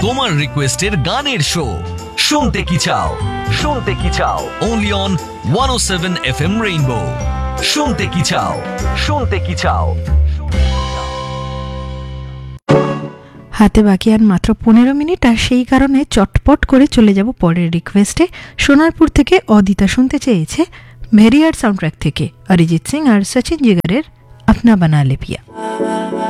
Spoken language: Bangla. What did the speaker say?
তোমার রিকোয়েস্টের গানের শো শুনতে কি চাও, শুনতে কি চাও, অনলি অন 107 FM রেইনবো। শুনতে কি চাও, শুনতে কি চাও। হাতে বাকি আর মাত্র 15 মিনিট, আর সেই কারণে চটপট করে চলে যাব পরের রিকোয়েস্টে। সোনারপুর থেকে অদিতা শুনতে চেয়েছে ভেরিয়ার সাউন্ডট্র্যাক থেকে অরিজিৎ সিং আর সচিন জিগারের আপনা বানা লে পিয়া।